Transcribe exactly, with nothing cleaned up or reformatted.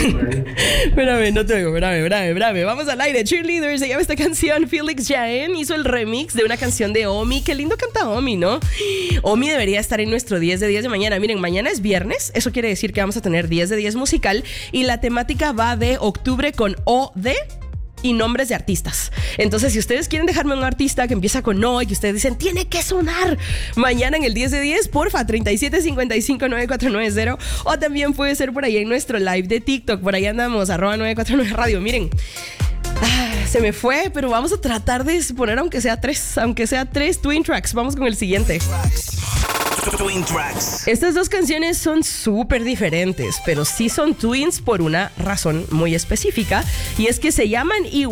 Espérame, no te oigo, espérame, espérame, espérame. Vamos al aire. Cheerleaders, se llama esta canción. Felix Jaén hizo el remix de una canción de Omi. Qué lindo canta Omi, ¿no? Omi debería estar en nuestro diez de diez de mañana. Miren, mañana es viernes. Eso quiere decir que vamos a tener diez de diez musical. Y la temática va de octubre con O de... y nombres de artistas. Entonces, si ustedes quieren dejarme un artista que empieza con no y que ustedes dicen, tiene que sonar mañana en el diez de diez, porfa, treinta y siete cincuenta y cinco noventa y cuatro noventa. O también puede ser por ahí en nuestro live de TikTok. Por ahí andamos, arroba novecientos cuarenta y nueve radio. Miren, ah, se me fue, pero vamos a tratar de poner aunque sea tres, aunque sea tres Twin Tracks. Vamos con el siguiente. Twin Tracks. Estas dos canciones son súper diferentes, pero sí son twins por una razón muy específica, y es que se llaman igual.